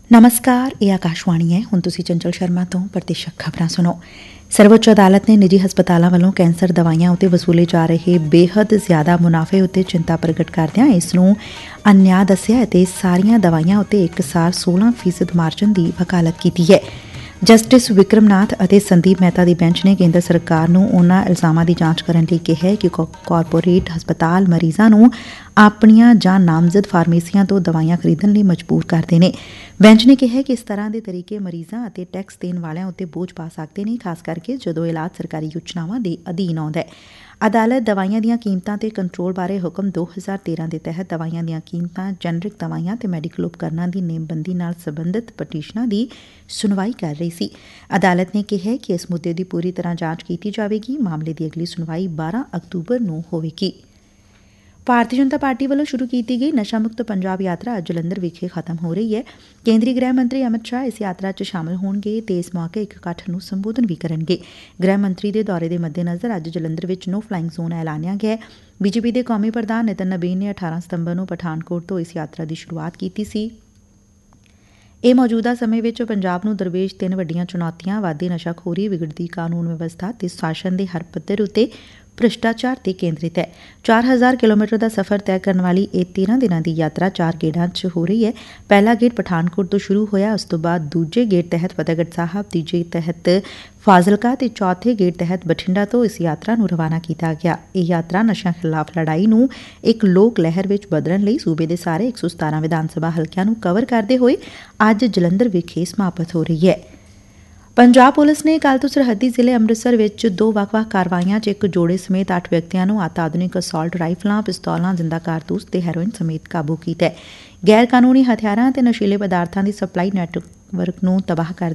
ਨਮਸਕਾਰ, ਇਹ ਆਕਾਸ਼ਵਾਣੀ ਹੈ। ਹੁਣ ਤੁਸੀਂ ਚੰਚਲ ਸ਼ਰਮਾ ਤੋਂ ਪ੍ਰਤੀਸ਼ਤ ਖਬਰਾਂ ਸੁਣੋ। ਸਰਵਉੱਚ ਅਦਾਲਤ ਨੇ ਨਿੱਜੀ ਹਸਪਤਾਲਾਂ ਵੱਲੋਂ ਕੈਂਸਰ ਦਵਾਈਆਂ ਉੱਤੇ ਵਸੂਲੇ ਜਾ ਰਹੇ ਬੇਹੱਦ ਜ਼ਿਆਦਾ ਮੁਨਾਫੇ ਉੱਤੇ ਚਿੰਤਾ ਪ੍ਰਗਟ ਕਰਦਿਆਂ ਇਸ ਨੂੰ ਅਨਿਆਂ ਦੱਸਿਆ ਅਤੇ ਸਾਰੀਆਂ ਦਵਾਈਆਂ ਉੱਤੇ ਇਕਸਾਰ 16% ਮਾਰਜਨ ਦੀ ਵਕਾਲਤ ਕੀਤੀ ਹੈ। ਜਸਟਿਸ ਵਿਕਰਮਨਾਥ ਅਤੇ ਸੰਦੀਪ ਮਹਿਤਾ ਦੀ ਬੈਂਚ ਨੇ ਕੇਂਦਰ ਸਰਕਾਰ ਨੂੰ ਉਨ੍ਹਾਂ ਇਲਜ਼ਾਮਾਂ ਦੀ ਜਾਂਚ ਕਰਨ ਲਈ ਕਿਹਾ ਕਿ ਕਾਰਪੋਰੇਟ ਹਸਪਤਾਲ ਮਰੀਜ਼ਾਂ ਨੂੰ ਆਪਣੀਆਂ ਜਾਂ ਨਾਮਜ਼ਦ ਫਾਰਮੇਸੀਆਂ ਤੋਂ ਦਵਾਈਆਂ ਖਰੀਦਣ ਲਈ ਮਜਬੂਰ ਕਰਦੇ ਨੇ। ਬੈਂਚ ਨੇ ਕਿਹਾ ਕਿ ਇਸ ਤਰ੍ਹਾਂ ਦੇ ਤਰੀਕੇ ਮਰੀਜ਼ਾਂ ਅਤੇ ਟੈਕਸ ਦੇਣ ਵਾਲਿਆਂ ਉੱਤੇ ਬੋਝ ਪਾ ਸਕਦੇ ਨੇ, ਖਾਸ ਕਰਕੇ ਜਦੋਂ ਇਲਾਜ ਸਰਕਾਰੀ ਯੋਜਨਾਵਾਂ ਦੇ ਅਧੀਨ ਆਉਂਦਾ ਹੈ। ਅਦਾਲਤ ਦਵਾਈਆਂ ਦੀਆਂ ਕੀਮਤਾਂ ਤੇ ਕੰਟਰੋਲ ਬਾਰੇ ਹੁਕਮ 2013 ਦੇ ਤਹਿਤ ਦਵਾਈਆਂ ਦੀਆਂ ਕੀਮਤਾਂ, ਜੈਨਰਿਕ ਦਵਾਈਆਂ ਤੇ ਮੈਡੀਕਲ ਉਪਕਰਨਾਂ ਦੀ ਨੇਮਬੰਦੀ ਨਾਲ ਸਬੰਧਤ ਪਟੀਸ਼ਨਾਂ ਦੀ ਸੁਣਵਾਈ ਕਰ ਰਹੀ ਸੀ। ਅਦਾਲਤ ਨੇ ਕਿਹਾ ਕਿ ਇਸ ਮੁੱਦੇ ਦੀ ਪੂਰੀ ਤਰ੍ਹਾਂ ਜਾਂਚ ਕੀਤੀ ਜਾਵੇਗੀ। ਮਾਮਲੇ ਦੀ ਅਗਲੀ ਸੁਣਵਾਈ 12 ਅਕਤੂਬਰ ਨੂੰ ਹੋਵੇਗੀ। ਭਾਰਤੀ ਜਨਤਾ ਪਾਰਟੀ ਵੱਲੋਂ ਸ਼ੁਰੂ ਕੀਤੀ ਗਈ ਨਸ਼ਾ ਮੁਕਤ ਪੰਜਾਬ ਯਾਤਰਾ ਅੱਜ ਜਲੰਧਰ ਵਿਖੇ ਖਤਮ ਹੋ ਰਹੀ ਹੈ। ਕੇਂਦਰੀ ਗ੍ਰਹਿ ਮੰਤਰੀ ਅਮਿਤ ਸ਼ਾਹ ਇਸ ਯਾਤਰਾ 'ਚ ਸ਼ਾਮਲ ਹੋਣਗੇ ਤੇ ਇਸ ਮੌਕੇ ਇੱਕ ਇਕੱਠ ਨੂੰ ਸੰਬੋਧਨ ਵੀ ਕਰਨਗੇ। ਗ੍ਰਹਿ ਮੰਤਰੀ ਦੇ ਦੌਰੇ ਦੇ ਮੱਦੇਨਜ਼ਰ ਅੱਜ ਜਲੰਧਰ ਵਿੱਚ ਨੋ ਫਲਾਇੰਗ ਜ਼ੋਨ ਐਲਾਨਿਆ ਗਿਆ ਹੈ। ਬੀਜੇਪੀ ਦੇ ਕੌਮੀ ਪ੍ਰਧਾਨ ਨਿਤਿਨ ਨਬੀਨ ਨੇ 18 ਸਤੰਬਰ ਨੂੰ ਪਠਾਨਕੋਟ ਤੋਂ ਇਸ ਯਾਤਰਾ ਦੀ ਸ਼ੁਰੂਆਤ ਕੀਤੀ ਸੀ। ਇਹ ਮੌਜੂਦਾ ਸਮੇਂ ਵਿੱਚ ਪੰਜਾਬ ਨੂੰ ਦਰਪੇਸ਼ 3 ਵੱਡੀਆਂ ਚੁਣੌਤੀਆਂ ਵਧਦੀ ਨਸ਼ਾਖੋਰੀ, ਵਿਗੜਦੀ ਕਾਨੂੰਨ ਵਿਵਸਥਾ ਤੇ ਸ਼ਾਸਨ ਦੇ ਹਰ ਪੱਧਰ ਉੱਤੇ ਭ੍ਰਿਸ਼ਟਾਚਾਰ ਤੇ ਕੇਂਦਰਿਤ ਹੈ। 4000 ਕਿਲੋਮੀਟਰ ਦਾ ਸਫ਼ਰ ਤੈਅ ਕਰਨ ਵਾਲੀ ਇਹ 13 ਦਿਨਾਂ ਦੀ ਯਾਤਰਾ 4 ਗੇੜਾਂ 'ਚ ਹੋ ਰਹੀ ਹੈ। ਪਹਿਲਾ ਗੇੜ ਪਠਾਨਕੋਟ ਤੋਂ ਸ਼ੁਰੂ ਹੋਇਆ, ਉਸ ਤੋਂ ਬਾਅਦ ਦੂਜੇ ਗੇੜ ਤਹਿਤ ਫਤਿਹਗੜ੍ਹ ਸਾਹਿਬ, ਤੀਜੇ ਤਹਿਤ ਫਾਜ਼ਿਲਕਾ ਤੇ ਚੌਥੇ ਗੇੜ ਤਹਿਤ ਬਠਿੰਡਾ ਤੋਂ ਇਸ ਯਾਤਰਾ ਨੂੰ ਰਵਾਨਾ ਕੀਤਾ ਗਿਆ। ਇਹ ਯਾਤਰਾ ਨਸ਼ਿਆਂ ਖਿਲਾਫ਼ ਲੜਾਈ ਨੂੰ ਇੱਕ ਲੋਕ ਲਹਿਰ ਵਿੱਚ ਬਦਲਣ ਲਈ ਸੂਬੇ ਦੇ ਸਾਰੇ 117 ਵਿਧਾਨ ਸਭਾ ਹਲਕਿਆਂ ਨੂੰ ਕਵਰ ਕਰਦੇ ਹੋਏ ਅੱਜ ਜਲੰਧਰ ਵਿਖੇ ਸਮਾਪਤ ਹੋ ਰਹੀ ਹੈ। ਪੰਜਾਬ ਪੁਲਿਸ ਨੇ ਕੱਲ੍ਹ ਤੋਂ ਸਰਹੱਦੀ ਜ਼ਿਲ੍ਹੇ ਅੰਮ੍ਰਿਤਸਰ ਵਿੱਚ 2 ਵੱਖ-ਵੱਖ ਕਾਰਵਾਈਆਂ 'ਚ ਇੱਕ ਜੋੜੇ ਸਮੇਤ 8 ਵਿਅਕਤੀਆਂ ਨੂੰ ਅਤਿ ਆਧੁਨਿਕ ਅਸਾਲਟ ਰਾਈਫਲਾਂ, ਪਿਸਤੌਲਾਂ, ਜ਼ਿੰਦਾ ਕਾਰਤੂਸ ਤੇ ਹੈਰੋਇਨ ਸਮੇਤ ਕਾਬੂ ਕੀਤਾ ਹੈ। ਗੈਰ ਕਾਨੂੰਨੀ ਹਥਿਆਰਾਂ ਤੇ ਨਸ਼ੀਲੇ ਪਦਾਰਥਾਂ ਦੀ ਸਪਲਾਈ ਨੈਟਵਰਕ ਨੂੰ ਤਬਾਹ ਕਰ